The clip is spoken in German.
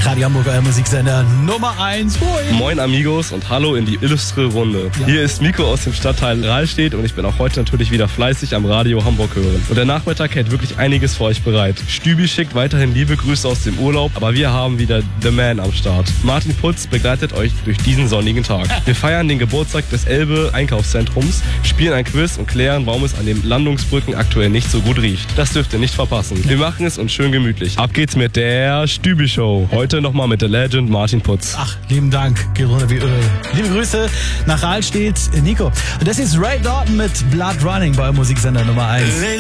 Radio Hamburg, euer Musiksender Nummer 1. Moin Amigos und hallo in die illustre Runde. Ja. Hier ist Miko aus dem Stadtteil Rahlstedt und ich bin auch heute natürlich wieder fleißig am Radio Hamburg hören. Und der Nachmittag hält wirklich einiges für euch bereit. Stübi schickt weiterhin liebe Grüße aus dem Urlaub, aber wir haben wieder The Man am Start. Martin Putz begleitet euch durch diesen sonnigen Tag. Wir feiern den Geburtstag des Elbe Einkaufszentrums, spielen ein Quiz und klären, warum es an den Landungsbrücken aktuell nicht so gut riecht. Das dürft ihr nicht verpassen. Wir machen es uns schön gemütlich. Ab geht's mit der Stübi-Show. Heute nochmal mit der Legend Martin Putz. Ach, lieben Dank. Geht runter wie Öl. Liebe Grüße nach Rahlstedt, Nico. Und das ist Ray Dalton mit Blood Running bei Musiksender Nummer 1.